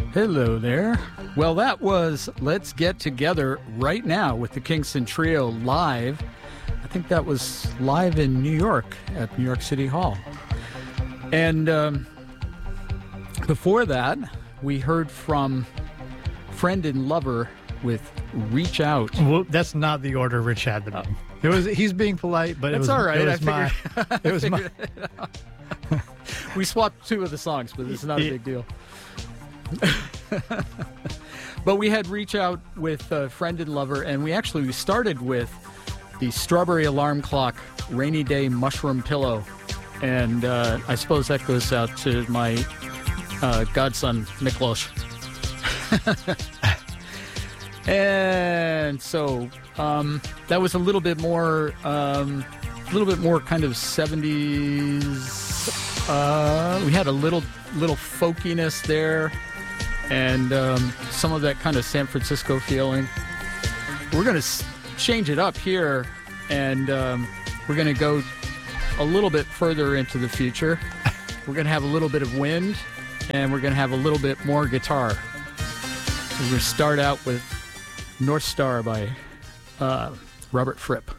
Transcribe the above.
Hello there. Well, that was Let's Get Together Right Now with the Kingston Trio live. I think that was live in New York at New York City Hall. And before that, we heard from Friend and Lover with Reach Out. Well, that's not the order Rich had them in. He's being polite, but That's all right. It was my. We swapped two of the songs, but it's not a big deal. But we had Reach Out with Friend and Lover, and we started with the Strawberry Alarm Clock Rainy Day Mushroom Pillow. And I suppose that goes out to my godson, Miklos. And so that was a little bit more kind of 70s. We had a little folkiness there, and some of that kind of San Francisco feeling. We're going to change it up here, and we're going to go a little bit further into the future. We're going to have a little bit of wind, and we're going to have a little bit more guitar. We're going to start out with North Star by Robert Fripp.